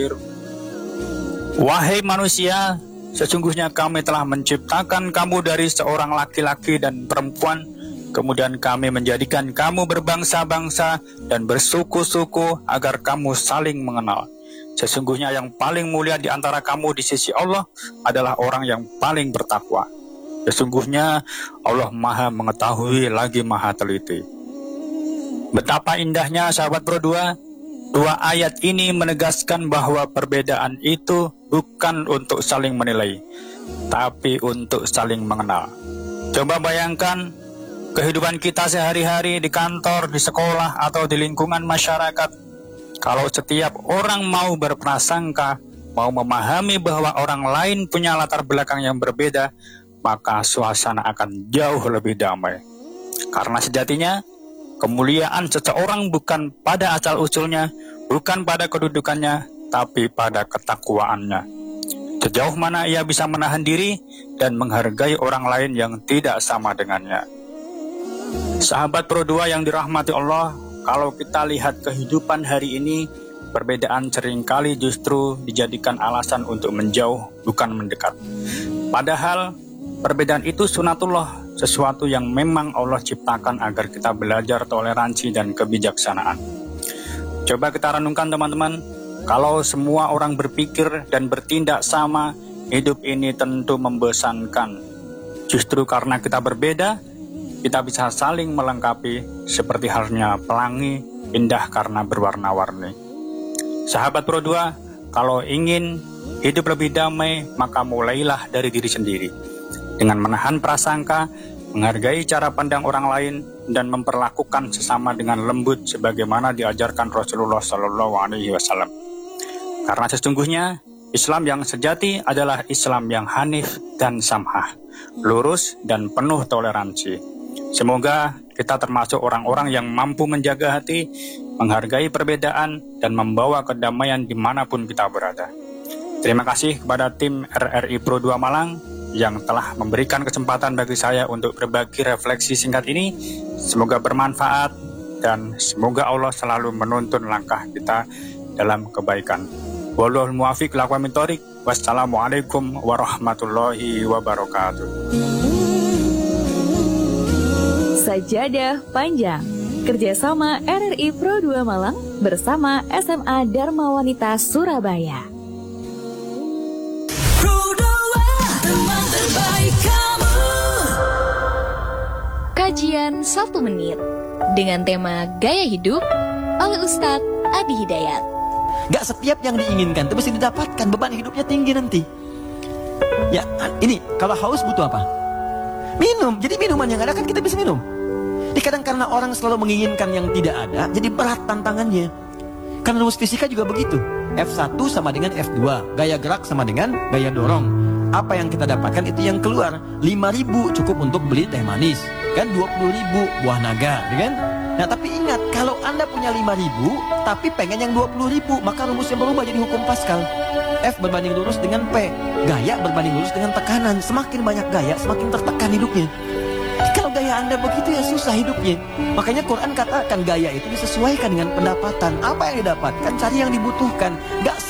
khair. Wahai manusia, sesungguhnya kami telah menciptakan kamu dari seorang laki-laki dan perempuan, kemudian kami menjadikan kamu berbangsa-bangsa dan bersuku-suku agar kamu saling mengenal. Sesungguhnya yang paling mulia di antara kamu di sisi Allah adalah orang yang paling bertakwa. Sesungguhnya Allah Maha mengetahui lagi Maha teliti. Betapa indahnya sahabat Pro 2. Dua ayat ini menegaskan bahwa perbedaan itu bukan untuk saling menilai, tapi untuk saling mengenal. Coba bayangkan kehidupan kita sehari-hari di kantor, di sekolah, atau di lingkungan masyarakat. Kalau setiap orang mau berprasangka, mau memahami bahwa orang lain punya latar belakang yang berbeda, maka suasana akan jauh lebih damai. Karena sejatinya, kemuliaan seseorang bukan pada asal-usulnya, bukan pada kedudukannya, tapi pada ketakwaannya. Sejauh mana ia bisa menahan diri dan menghargai orang lain yang tidak sama dengannya. Sahabat Pro 2 yang dirahmati Allah, kalau kita lihat kehidupan hari ini, perbedaan seringkali justru dijadikan alasan untuk menjauh, bukan mendekat. Padahal, perbedaan itu sunatullah, sesuatu yang memang Allah ciptakan agar kita belajar toleransi dan kebijaksanaan. Coba kita renungkan teman-teman, kalau semua orang berpikir dan bertindak sama, hidup ini tentu membosankan. Justru karena kita berbeda, kita bisa saling melengkapi seperti halnya pelangi indah karena berwarna-warni. Sahabat Pro 2, kalau ingin hidup lebih damai, maka mulailah dari diri sendiri. Dengan menahan prasangka, menghargai cara pandang orang lain, dan memperlakukan sesama dengan lembut sebagaimana diajarkan Rasulullah SAW. Karena sesungguhnya Islam yang sejati adalah Islam yang hanif dan samhah, lurus dan penuh toleransi. Semoga kita termasuk orang-orang yang mampu menjaga hati, menghargai perbedaan, dan membawa kedamaian dimanapun kita berada. Terima kasih kepada tim RRI Pro 2 Malang yang telah memberikan kesempatan bagi saya untuk berbagi refleksi singkat ini. Semoga bermanfaat dan semoga Allah selalu menuntun langkah kita dalam kebaikan. Wallahul muwaffiq ila aqwamit thoriq. Wassalamualaikum warahmatullahi wabarakatuh. Sajadah Panjang, kerjasama RRI Pro 2 Malang bersama SMA Dharma Wanita Surabaya. Kajian 1 menit dengan tema Gaya Hidup oleh Ustadz Adi Hidayat. Gak setiap yang diinginkan itu mesti didapatkan, beban hidupnya tinggi nanti. Ya, ini kalau haus butuh apa? Minum. Jadi minuman yang ada kan kita bisa minum. Jadi kadang karena orang selalu menginginkan yang tidak ada, jadi berat tantangannya. Karena rumus fisika juga begitu. F1 sama dengan F2, gaya gerak sama dengan gaya dorong. Apa yang kita dapatkan itu yang keluar. 5.000 cukup untuk beli teh manis, kan 20.000 buah naga, kan? Nah tapi ingat, kalau Anda punya 5.000 tapi pengen yang 20.000, maka rumusnya berubah jadi hukum Pascal. F berbanding lurus dengan P, gaya berbanding lurus dengan tekanan. Semakin banyak gaya, semakin tertekan hidupnya. Kalau gaya Anda begitu ya susah hidupnya. Makanya Quran katakan gaya itu disesuaikan dengan pendapatan. Apa yang didapatkan, cari yang dibutuhkan. Gak